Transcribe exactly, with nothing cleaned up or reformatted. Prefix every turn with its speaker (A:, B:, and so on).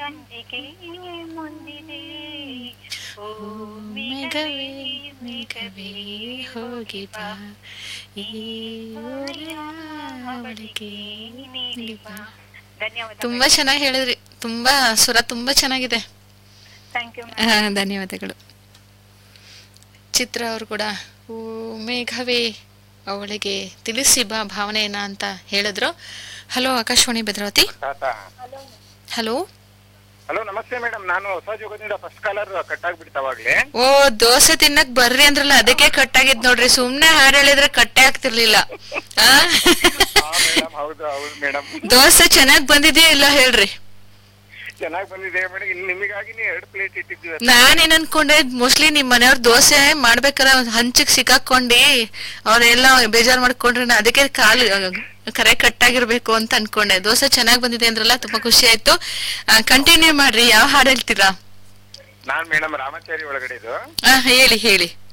A: ಸಂಜಿಗೆ ಮುಂದಿದೆ ಓ
B: ಮೇಘವೇ ಮೇಘವೇ ಹೋಗಿ ಬಾ ಈ ಊರ ಅವಳಿಗೆ ನೀಡಿ ಬಾ.
A: ಧನ್ಯವಾದ.
B: ತುಂಬಾ ಚೆನ್ನಾಗಿ ಹೇಳಿದ್ರಿ. ತುಂಬಾ ಸ್ವರ ತುಂಬಾ ಚೆನ್ನಾಗಿದೆ.
A: Thank you.
B: ಆ, ಧನ್ಯವಾದಗಳು. ಚಿತ್ರ ಅವರು ಕೂಡ ಓ ಮೇಘವೇ ಅವಳಿಗೆ ತಿಳಿಸಿ ಬಾ ಭಾವನೆಯನ್ನ ಅಂತ ಹೇಳಿದ್ರು. Hello Akashvani Bhadravati. Hello
C: hello ನಮಸ್ತೆ ಮೇಡಮ್, ನಾನು ಹೊಸ ಜೋಗದಿಂದ ಫಸ್ಟ್ ಕಾಲರ್ ಕಟ್ ಆಗ್ಬಿಡ್ತಾವಾಗ್ಲೇ.
B: ಓ ದೋಸೆ ತಿನ್ನಕ್ ಬರ್ರಿ ಅಂದ್ರಲ್ಲ, ಅದಕ್ಕೆ ಕಟ್ ಆಗಿದ್ ನೋಡ್ರಿ. ಸುಮ್ನೆ ಹಾಡು ಹೇಳಿದ್ರೆ ಕಟ್ಟೆ ಆಗ್ತಿರ್ಲಿಲ್ಲ. ಆ
C: ಹೌದು ಹೌದು ಮೇಡಮ್,
B: ದೋಸೆ ಚೆನ್ನಾಗ್ ಬಂದಿದೆಯಾ ಇಲ್ಲ ಹೇಳ್ರಿ.
C: ಚೆನ್ನಾಗಿ ಬಂದಿದೆ ಮೇಡಮ್. ಇನ್ನು ನಿಮಗಾಗಿ ಎರಡು ಪ್ಲೇಟ್ ಇಟ್ಟಿದ್ವಿ.
B: ನಾನೇನ್ ಅನ್ಕೊಂಡೆ, ಮೋಸ್ಟ್ಲಿ ನಿಮ್ ಮನೆಯವ್ರ ದೋಸೆ ಮಾಡ್ಬೇಕಾರೆ ಹಂಚಕ್ ಸಿಕ್ಕಾಕೊಂಡಿ ಅವ್ರೆಲ್ಲ ಬೇಜಾರ್ ಮಾಡ್ಕೊಂಡ್ರೆ ನಾ ಅದಕ್ಕೆ ಕಾಲು ಕರೆ ಕಟ್ಟಾಗಿರ್ಬೇಕು ಅಂತ ಅನ್ಕೊಂಡೆ. ದೋಸೆ ಚೆನ್ನಾಗ್ ಬಂದಿದೆ ಅಂದ್ರಲ್ಲ, ತುಂಬಾ ಖುಷಿ ಆಯ್ತು. ಕಂಟಿನ್ಯೂ ಮಾಡ್ರಿ. ಯಾವ ಹಾಡು ಹೇಳ್ತೀರಾ?
C: ನಾನ್ ಮೇಡಮ್ ರಾಮಾಚಾರಿ ಒಳಗಡೆ ಇದು
B: ಆ ಹೇಳಿ ಹೇಳಿ.